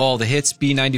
all the hits,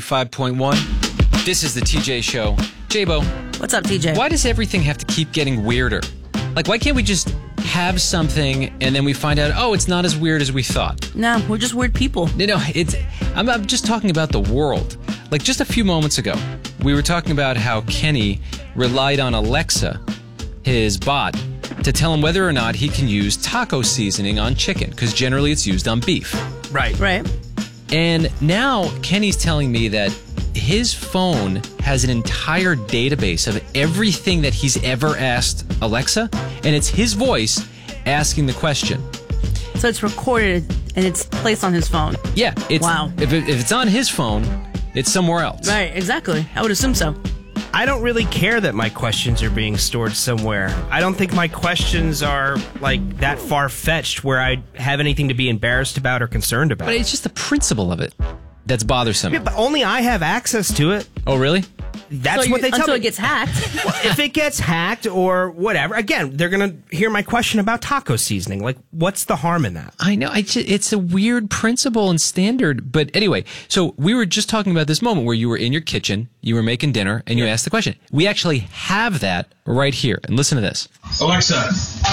B95.1. This is the TJ Show. J-Bo. What's up, TJ? Why does everything have to keep getting weirder? Like, why can't we just have something and then we find out, oh, it's not as weird as we thought? No, we're just weird people. I'm just talking about the world. Like, just a few moments ago, we were talking about how Kenny relied on Alexa, his bot, to tell him whether or not he can use taco seasoning on chicken, because generally it's used on beef. Right. And now Kenny's telling me that his phone has an entire database of everything that he's ever asked Alexa, and it's his voice asking the question. So it's recorded and it's placed on his phone. Yeah. Wow. If it's on his phone, it's somewhere else. Right, exactly. I would assume so. I don't really care that my questions are being stored somewhere. I don't think my questions are, like, that far-fetched where I have anything to be embarrassed about or concerned about. But it's just the principle of it that's bothersome. Yeah, but only I have access to it. Oh, really? That's what they tell me. Until it gets hacked. If it gets hacked or whatever, again, they're going to hear my question about taco seasoning. Like, what's the harm in that? I know. It's a weird principle and standard. But anyway, so we were just talking about this moment where you were in your kitchen, you were making dinner, and you asked the question. We actually have that right here. And listen to this. Alexa,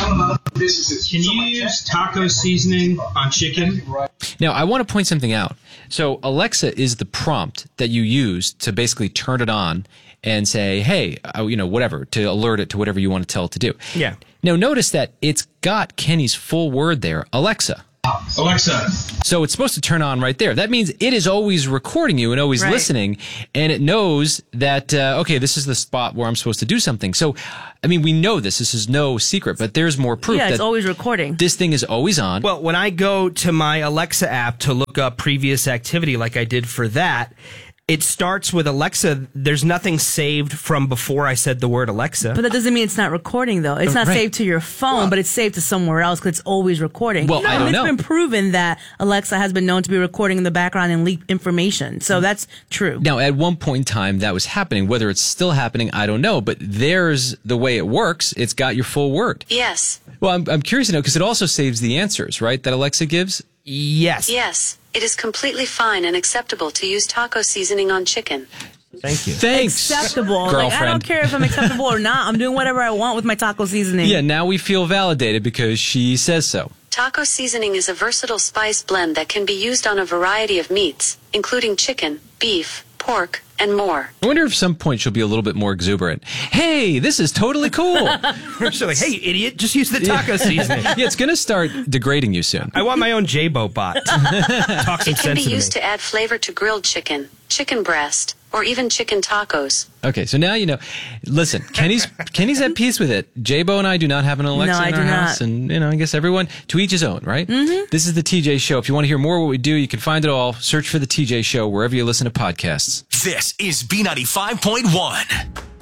can you use taco seasoning on chicken? Now, I want to point something out. So Alexa is the prompt that you use to basically turn it on and say, hey, whatever, to alert it to whatever you want to tell it to do. Yeah. Now, notice that it's got Kenny's full word there, Alexa. Alexa. So it's supposed to turn on right there. That means it is always recording you and always listening, and it knows that, okay, this is the spot where I'm supposed to do something. So, I mean, we know this. This is no secret, but there's more proof Yeah, that it's always recording. this thing is always on. Well, when I go to my Alexa app to look up previous activity like I did for that, it starts with Alexa. There's nothing saved from before I said the word Alexa. But that doesn't mean it's not recording, though. It's not Right. saved to your phone, but it's saved to somewhere else because it's always recording. Well, I don't know. It's been proven that Alexa has been known to be recording in the background and leak information. So that's true. Now, at one point in time, that was happening. Whether it's still happening, I don't know. But there's the way it works. It's got your full word. Yes. Well, I'm curious to know, because it also saves the answers, right, that Alexa gives? Yes. Yes. It is completely fine and acceptable to use taco seasoning on chicken. Thank you. Thanks, Acceptable. girlfriend. Like, I don't care if I'm acceptable or not. I'm doing whatever I want with my taco seasoning. Yeah, now we feel validated because she says so. Taco seasoning is a versatile spice blend that can be used on a variety of meats, including chicken, beef, pork, and more. I wonder if at some point she'll be a little bit more exuberant. Hey, this is totally cool. She's like, hey, you idiot, just use the taco seasoning. Yeah, it's going to start degrading you soon. I want my own J-Bo bot. Talk some It can sense be into used me. to add flavor to grilled chicken, chicken breast, or even chicken tacos. Okay, so now you know. Listen, Kenny's at peace with it. J-Bo and I do not have an Alexa No, I in our do not. house. And, I guess everyone, to each his own, right? Mm-hmm. This is the TJ Show. If you want to hear more of what we do, you can find it all. Search for the TJ Show wherever you listen to podcasts. This is B95.1.